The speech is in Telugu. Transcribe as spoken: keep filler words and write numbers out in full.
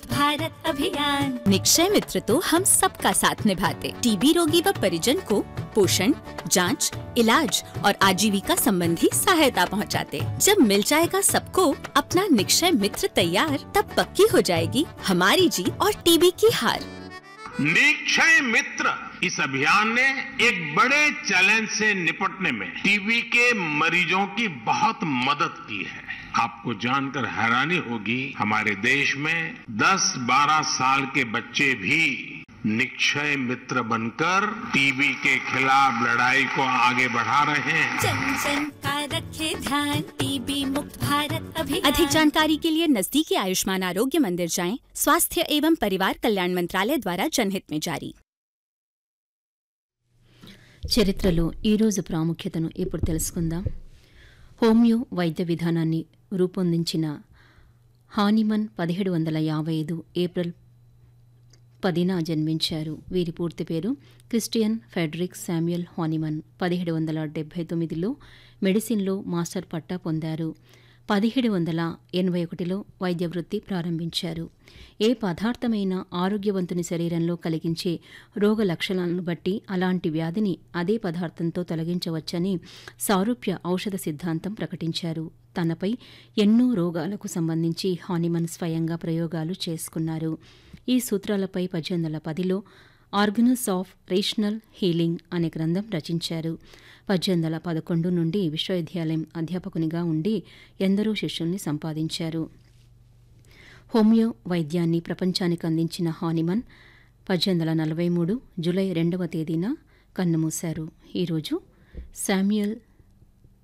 मुक्त भारत अभियान। निक्षय मित्र तो हम सबका साथ निभाते, टीबी रोगी व परिजन को पोषण, जांच, इलाज और आजीविका संबंधी सहायता पहुंचाते। जब मिल जाएगा सबको अपना निक्षय मित्र तैयार, तब पक्की हो जाएगी हमारी जीत और टीबी की हार। निक्षय मित्र इस अभियान ने एक बड़े चैलेंज से निपटने में टीबी के मरीजों की बहुत मदद की है। आपको जानकर हैरानी होगी, हमारे देश में दस बारह साल के बच्चे भी निक्षय मित्र बनकर टीबी के खिलाफ लड़ाई को आगे बढ़ा रहे हैं। जन जन का रखे ध्यान, टीबी मुक्त भारत अभियान। अधिक जानकारी के लिए नजदीकी आयुष्मान आरोग्य मंदिर जाएं। स्वास्थ्य एवं परिवार कल्याण मंत्रालय द्वारा जनहित में जारी। చరిత్రలో ఈరోజు ప్రాముఖ్యతను ఇప్పుడు తెలుసుకుందాం. హోమియో వైద్య విధానాన్ని రూపొందించిన హానిమన్ పదిహేడు వందల యాభై ఐదు ఏప్రిల్ పదిన జన్మించారు. వీరి పూర్తి పేరు క్రిస్టియన్ ఫెడరిక్ శామ్యుయల్ హానిమన్. పదిహేడు వందల డెబ్బై తొమ్మిదిలో మెడిసిన్లో మాస్టర్ పట్టా పొందారు. పదిహేడు వందల ఎనభై ఒకటిలో వైద్య వృత్తి ప్రారంభించారు. ఏ పదార్థమైన ఆరోగ్యవంతుని శరీరంలో కలిగించే రోగ లక్షణాలను బట్టి అలాంటి వ్యాధిని అదే పదార్థంతో తొలగించవచ్చని సారూప్య ఔషధ సిద్ధాంతం ప్రకటించారు. తనపై ఎన్నో రోగాలకు సంబంధించి హానిమన్ స్వయంగా ప్రయోగాలు చేసుకున్నారు. ఈ సూత్రాలపై పద్దెనిమిది వందల పదిలో ఆర్గనస్ ఆఫ్ రేషనల్ హీలింగ్ అనే గ్రంథం రచించారు. పద్దెనిమిది వందల పదకొండు నుండి విశ్వవిద్యాలయం అధ్యాపకునిగా ఉండి ఎందరో శిష్యుల్ని సంపాదించారు. హోమియో వైద్యాన్ని ప్రపంచానికి అందించిన హానిమన్ పద్దెనిమిది వందల నలభై మూడు జూలై రెండవ తేదీన కన్నుమూశారు. ఈరోజు శామ్యుయల్